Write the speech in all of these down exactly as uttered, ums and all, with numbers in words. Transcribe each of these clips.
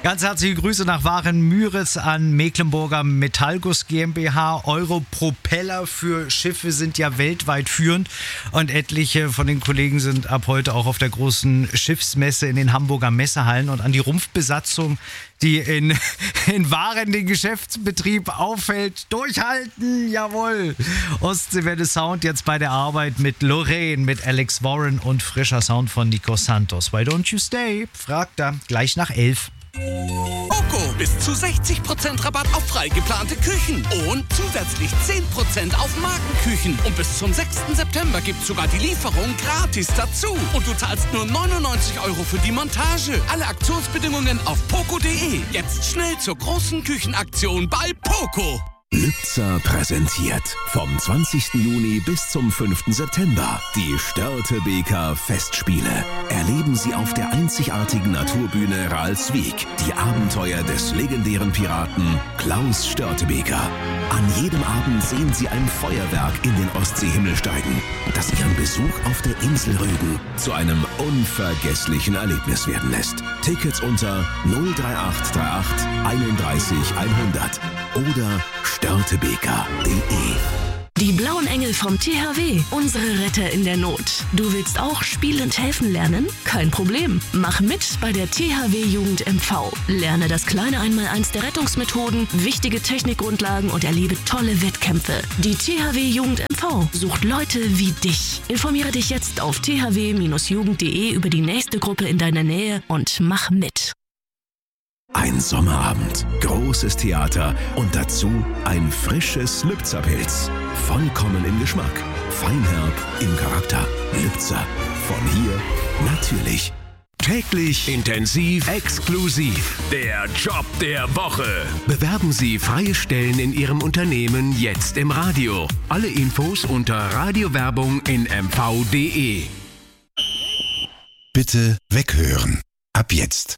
Ganz herzliche Grüße nach Waren-Müritz an Mecklenburger Metallguss GmbH. Euro Propeller für Schiffe sind ja weltweit führend und etliche von den Kollegen sind ab heute auch auf der großen Schiffsmesse in den Hamburger Messehallen. Und an die Rumpfbesatzung, die in, in Waren den Geschäftsbetrieb aufhält, durchhalten, jawohl. Ostseewelle Sound jetzt bei der Arbeit mit Lorraine, mit Alex Warren und frischer Sound von Nico Santos. Why don't you stay? Fragt er gleich nach elf. Poco, bis zu sechzig Prozent Rabatt auf frei geplante Küchen und zusätzlich zehn Prozent auf Markenküchen. Und bis zum sechsten September gibt's sogar die Lieferung gratis dazu. Und du zahlst nur neunundneunzig Euro für die Montage. Alle Aktionsbedingungen auf poco punkt de. Jetzt schnell zur großen Küchenaktion bei Poco. Lübzer präsentiert vom zwanzigsten Juni bis zum fünften September die Störtebeker Festspiele. Erleben Sie auf der einzigartigen Naturbühne Ralswiek die Abenteuer des legendären Piraten Klaus Störtebeker. An jedem Abend sehen Sie ein Feuerwerk in den Ostseehimmel steigen, das Ihren Besuch auf der Insel Rügen zu einem unvergesslichen Erlebnis werden lässt. Tickets unter null drei acht drei acht einunddreißig hundert oder störtebeker punkt de. Die blauen Engel vom T H W, unsere Retter in der Not. Du willst auch spielend helfen lernen? Kein Problem. Mach mit bei der T H W-Jugend M V. Lerne das kleine Einmaleins der Rettungsmethoden, wichtige Technikgrundlagen und erlebe tolle Wettkämpfe. Die T H W-Jugend M V sucht Leute wie dich. Informiere dich jetzt auf t h w Bindestrich jugend punkt de über die nächste Gruppe in deiner Nähe und mach mit. Ein Sommerabend, großes Theater und dazu ein frisches Lübzer-Pilz. Vollkommen im Geschmack, feinherb im Charakter. Lübzer, von hier natürlich. Täglich, intensiv, exklusiv. Der Job der Woche. Bewerben Sie freie Stellen in Ihrem Unternehmen jetzt im Radio. Alle Infos unter Radiowerbung in m v punkt de. Bitte weghören. Ab jetzt.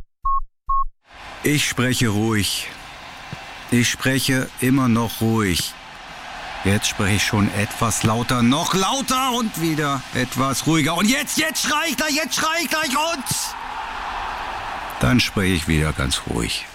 Ich spreche ruhig. Ich spreche immer noch ruhig. Jetzt spreche ich schon etwas lauter, noch lauter und wieder etwas ruhiger. Und jetzt, jetzt schrei ich gleich, jetzt schrei ich gleich und... Dann spreche ich wieder ganz ruhig.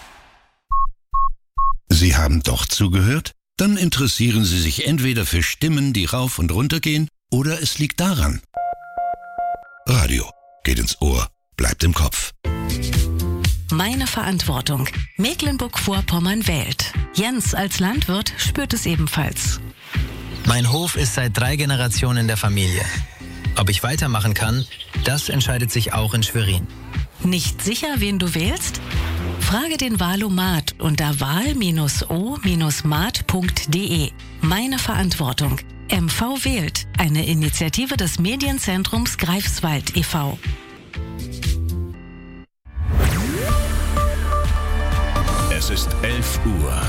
Sie haben doch zugehört? Dann interessieren Sie sich entweder für Stimmen, die rauf und runter gehen, oder es liegt daran. Radio geht ins Ohr, bleibt im Kopf. Meine Verantwortung. Mecklenburg-Vorpommern wählt. Jens als Landwirt spürt es ebenfalls. Mein Hof ist seit drei Generationen in der Familie. Ob ich weitermachen kann, das entscheidet sich auch in Schwerin. Nicht sicher, wen du wählst? Frage den Wahlomat unter wahl Bindestrich o Bindestrich mat punkt de. Meine Verantwortung. M V wählt. Eine Initiative des Medienzentrums Greifswald e V Es ist elf Uhr.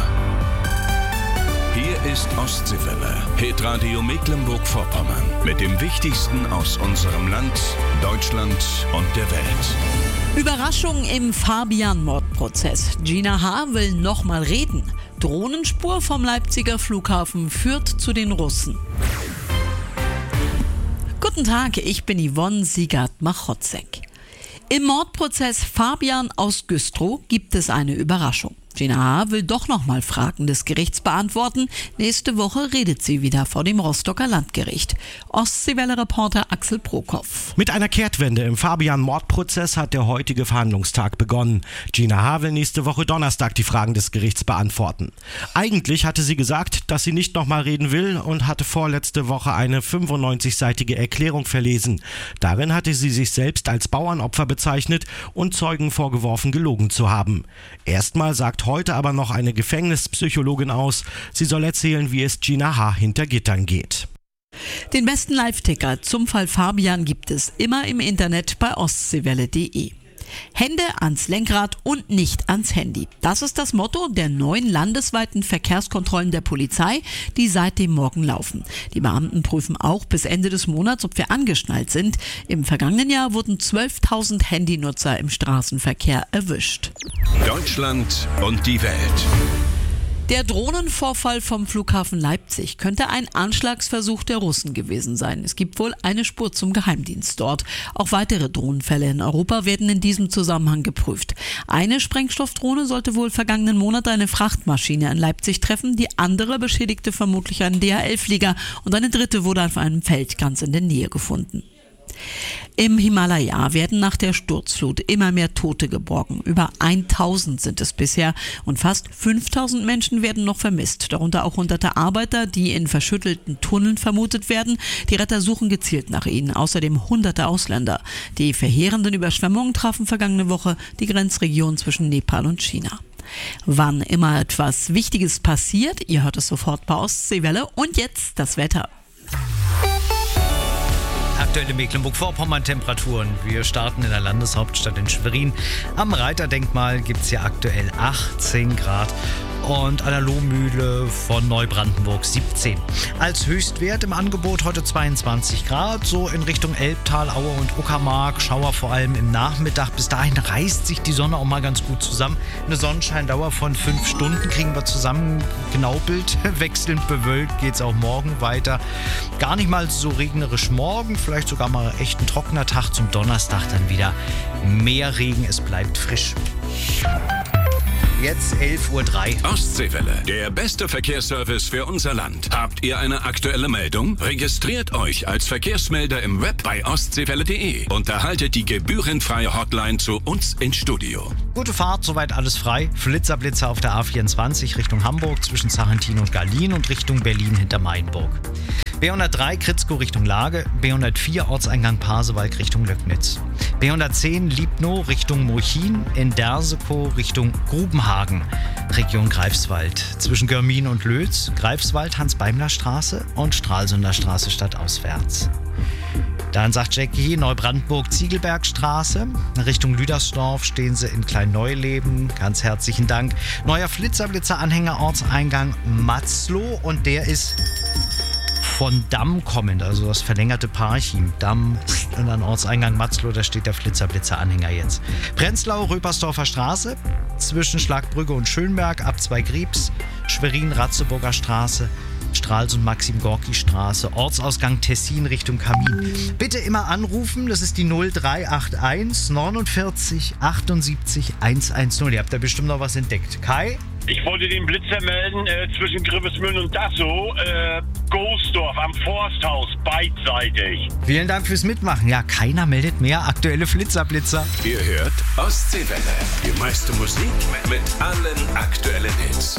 Hier ist Ostseewelle, Hitradio Mecklenburg-Vorpommern mit dem Wichtigsten aus unserem Land, Deutschland und der Welt. Überraschung im Fabian-Mordprozess. Gina H. will nochmal reden. Drohnenspur vom Leipziger Flughafen führt zu den Russen. Guten Tag, ich bin Yvonne Siegert-Machotzek. Im Mordprozess Fabian aus Güstrow gibt es eine Überraschung. Gina H. will doch nochmal Fragen des Gerichts beantworten. Nächste Woche redet sie wieder vor dem Rostocker Landgericht. Ostseewelle-Reporter Axel Prokopf. Mit einer Kehrtwende im Fabian-Mordprozess hat der heutige Verhandlungstag begonnen. Gina H. will nächste Woche Donnerstag die Fragen des Gerichts beantworten. Eigentlich hatte sie gesagt, dass sie nicht nochmal reden will und hatte vorletzte Woche eine fünfundneunzigseitige Erklärung verlesen. Darin hatte sie sich selbst als Bauernopfer bezeichnet und Zeugen vorgeworfen, gelogen zu haben. Erstmal sagt heute aber noch eine Gefängnispsychologin aus. Sie soll erzählen, wie es Gina H. hinter Gittern geht. Den besten Live-Ticker zum Fall Fabian gibt es immer im Internet bei ostseewelle punkt de. Hände ans Lenkrad und nicht ans Handy. Das ist das Motto der neuen landesweiten Verkehrskontrollen der Polizei, die seit dem Morgen laufen. Die Beamten prüfen auch bis Ende des Monats, ob wir angeschnallt sind. Im vergangenen Jahr wurden zwölftausend Handynutzer im Straßenverkehr erwischt. Deutschland und die Welt. Der Drohnenvorfall vom Flughafen Leipzig könnte ein Anschlagsversuch der Russen gewesen sein. Es gibt wohl eine Spur zum Geheimdienst dort. Auch weitere Drohnenfälle in Europa werden in diesem Zusammenhang geprüft. Eine Sprengstoffdrohne sollte wohl vergangenen Monat eine Frachtmaschine in Leipzig treffen. Die andere beschädigte vermutlich einen D H L-Flieger und eine dritte wurde auf einem Feld ganz in der Nähe gefunden. Im Himalaya werden nach der Sturzflut immer mehr Tote geborgen. Über tausend sind es bisher und fast fünftausend Menschen werden noch vermisst. Darunter auch hunderte Arbeiter, die in verschüttelten Tunneln vermutet werden. Die Retter suchen gezielt nach ihnen. Außerdem hunderte Ausländer. Die verheerenden Überschwemmungen trafen vergangene Woche die Grenzregion zwischen Nepal und China. Wann immer etwas Wichtiges passiert, ihr hört es sofort bei Ostseewelle. Und jetzt das Wetter. Aktuelle Mecklenburg-Vorpommern-Temperaturen. Wir starten in der Landeshauptstadt in Schwerin. Am Reiterdenkmal gibt es hier aktuell achtzehn Grad und an der Lohmühle von Neubrandenburg siebzehn. Als Höchstwert im Angebot heute zweiundzwanzig Grad, so in Richtung Elbtal, Aue und Uckermark. Schauer vor allem im Nachmittag. Bis dahin reißt sich die Sonne auch mal ganz gut zusammen. Eine Sonnenscheindauer von fünf Stunden kriegen wir zusammen genaupelt. Wechselnd bewölkt geht es auch morgen weiter. Gar nicht mal so regnerisch morgen, vielleicht sogar mal echt ein trockener Tag. Zum Donnerstag dann wieder mehr Regen, es bleibt frisch. Jetzt elf Uhr drei. Ostseewelle, der beste Verkehrsservice für unser Land. Habt ihr eine aktuelle Meldung? Registriert euch als Verkehrsmelder im Web bei ostseewelle punkt de und erhaltet die gebührenfreie Hotline zu uns ins Studio. Gute Fahrt, soweit alles frei. Flitzer-Blitzer auf der A vierundzwanzig Richtung Hamburg zwischen Sarrentin und Garlin und Richtung Berlin hinter Mainburg. B hundertdrei Kritzkow Richtung Lage, B hundertvier Ortseingang Pasewalk Richtung Löcknitz. B hundertzehn Liebnow Richtung Murchin, in Dersekow Richtung Grubenhagen, Region Greifswald. Zwischen Görmin und Lötz, Greifswald Hans-Beimler-Straße und Stralsunder Straße stadtauswärts. Dann sagt Jackie, Neubrandenburg Ziegelbergstraße. Richtung Lüdersdorf stehen sie in Kleinneuleben. Ganz herzlichen Dank. Neuer Flitzer-Blitzer-Anhänger Ortseingang Matzlow und der ist von Damm kommend, also das verlängerte Parchim. Damm und dann Ortseingang Matzlow, da steht der Flitzer-Blitzer-Anhänger jetzt. Prenzlau, Röpersdorfer Straße, zwischen Schlagbrücke und Schönberg, ab zwei Griebs, Schwerin, Ratzeburger Straße, Stralsund, Maxim-Gorki-Straße, Ortsausgang Tessin Richtung Kamin. Bitte immer anrufen, das ist die null drei acht eins neunundvierzig achtundsiebzig hundertzehn. Ihr habt da bestimmt noch was entdeckt. Kai? Ich wollte den Blitzer melden äh, zwischen Grivesmühlen und Dassow, äh, Goosdorf am Forsthaus, beidseitig. Vielen Dank fürs Mitmachen. Ja, keiner meldet mehr. Aktuelle Flitzer-Blitzer. Ihr hört Ostseewelle, die meiste Musik mit allen aktuellen Hits.